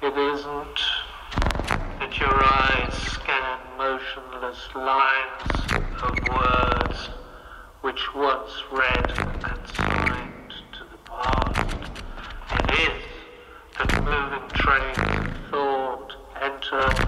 It isn't that your eyes scan motionless lines of words which once read and signed to the past. It is that moving trains of thought enter